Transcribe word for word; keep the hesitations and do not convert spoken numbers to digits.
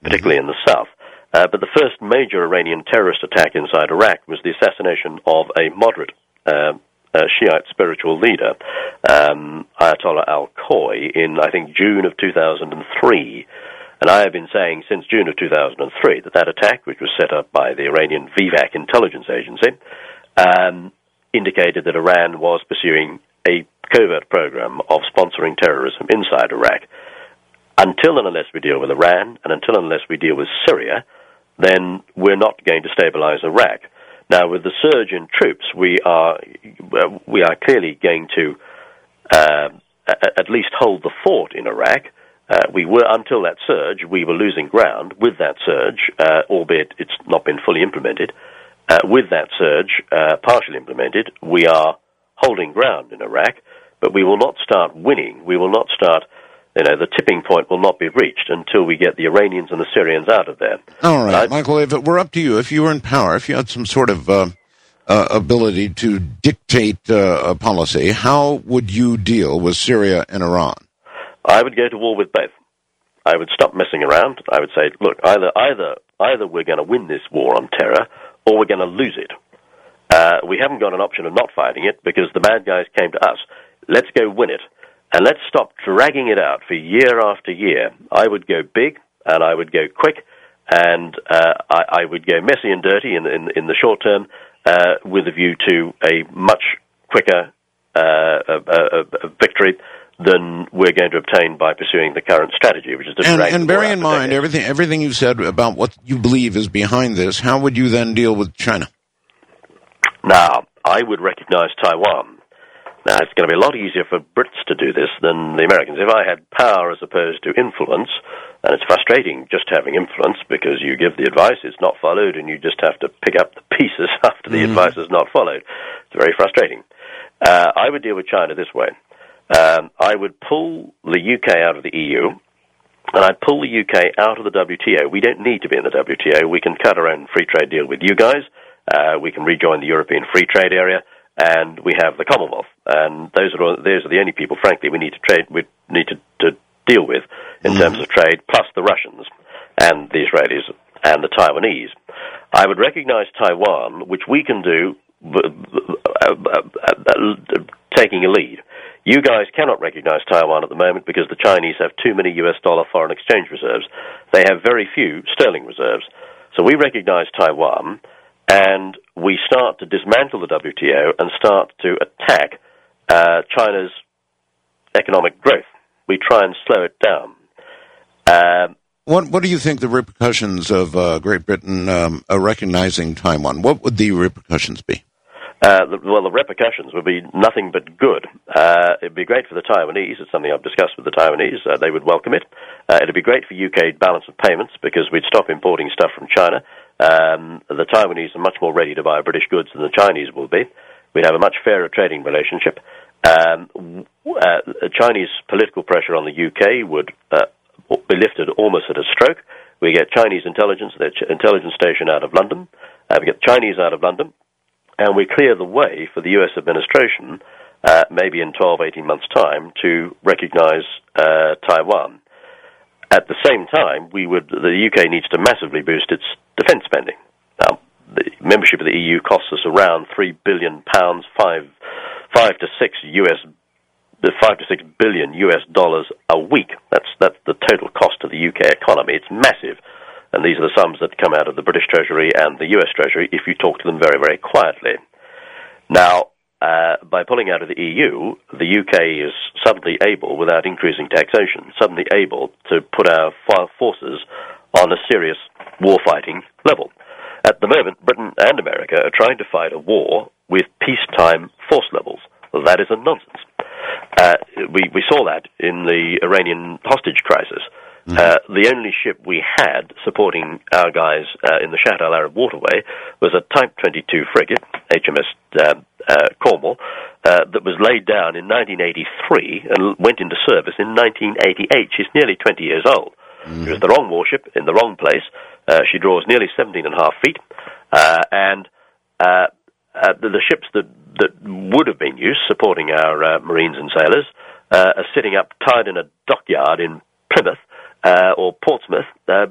particularly mm-hmm. in the south. Uh, but the first major Iranian terrorist attack inside Iraq was the assassination of a moderate uh, uh, Shiite spiritual leader, um, Ayatollah al-Khoi, in, I think, June of two thousand three. And I have been saying since June of two thousand three that that attack, which was set up by the Iranian VIVAC intelligence agency, um, indicated that Iran was pursuing a covert program of sponsoring terrorism inside Iraq. Until and unless we deal with Iran, and until and unless we deal with Syria, then we're not going to stabilize Iraq. Now, with the surge in troops, we are we are clearly going to uh, at least hold the fort in Iraq. Uh, we were, until that surge, we were losing ground. With that surge, uh, albeit it's not been fully implemented, uh, with that surge, uh, partially implemented, we are holding ground in Iraq, but we will not start winning. We will not start, you know, the tipping point will not be reached until we get the Iranians and the Syrians out of there. All right, Michael, if it were up to you, if you were in power, if you had some sort of uh, uh, ability to dictate uh, a policy, how would you deal with Syria and Iran? I would go to war with both. I would stop messing around. I would say, look, either either either we're going to win this war on terror or we're going to lose it. Uh, we haven't got an option of not fighting it because the bad guys came to us. Let's go win it. And let's stop dragging it out for year after year. I would go big and I would go quick and uh, I, I would go messy and dirty in, in, in the short term uh, with a view to a much quicker uh, uh, uh, uh, victory than we're going to obtain by pursuing the current strategy, which is to and, drag and the bear war in out mind decades. everything everything you said about what you believe is behind this. How would you then deal with China? Now, I would recognize Taiwan. Now, it's going to be a lot easier for Brits to do this than the Americans. If I had power as opposed to influence, and it's frustrating just having influence because you give the advice, it's not followed, and you just have to pick up the pieces after the mm. advice is not followed. It's very frustrating. Uh, I would deal with China this way. Um, I would pull the U K out of the E U, and I'd pull the U K out of the W T O. We don't need to be in the W T O. We can cut our own free trade deal with you guys. Uh, we can rejoin the European Free Trade Area, and we have the Commonwealth. And those are all, those are the only people, frankly, we need to trade. We need to, to deal with in mm-hmm. terms of trade, plus the Russians and the Israelis and the Taiwanese. I would recognize Taiwan, which we can do uh, uh, uh, taking a lead. You guys cannot recognize Taiwan at the moment because the Chinese have too many U S dollar foreign exchange reserves. They have very few sterling reserves. So we recognize Taiwan, and we start to dismantle the W T O and start to attack uh, China's economic growth. We try and slow it down. Um, what What do you think the repercussions of uh, Great Britain um, uh, recognizing Taiwan? What would the repercussions be? Uh, the, well, the repercussions would be nothing but good. Uh, it'd be great for the Taiwanese. It's something I've discussed with the Taiwanese. Uh, they would welcome it. Uh, it'd be great for U K balance of payments because we'd stop importing stuff from China. Um, the Taiwanese are much more ready to buy British goods than the Chinese will be. We'd have a much fairer trading relationship. Um, uh, Chinese political pressure on the U K would uh, be lifted almost at a stroke. We get Chinese intelligence, their ch- intelligence station out of London. Uh, we get the Chinese out of London. And we clear the way for the U S administration, uh, maybe in twelve, eighteen months' time, to recognize uh, Taiwan. At the same time, we would the U K needs to massively boost its defense spending. Now, the membership of the E U costs us around three billion pounds, five, five to six U S, five to six billion U S dollars a week. That's that's the total cost of the U K economy. It's massive. And these are the sums that come out of the British Treasury and the U S Treasury if you talk to them very, very quietly. Now, uh, by pulling out of the E U, the U K is suddenly able, without increasing taxation, suddenly able to put our forces on a serious war-fighting level. At the moment, Britain and America are trying to fight a war with peacetime force levels. Well, that is a nonsense. Uh, we, we saw that in the Iranian hostage crisis. Mm-hmm. Uh, the only ship we had supporting our guys uh, in the Shatt al-Arab waterway was a Type twenty-two frigate, H M S uh, uh, Cornwall, uh, that was laid down in nineteen eighty-three and went into service in nineteen eighty-eight. She's nearly twenty years old. Mm-hmm. She was the wrong warship in the wrong place. Uh, she draws nearly seventeen and a half feet, uh, and uh, uh, the, the ships that, that would have been used supporting our uh, Marines and sailors uh, are sitting up tied in a dockyard in Plymouth, Uh, or Portsmouth, uh,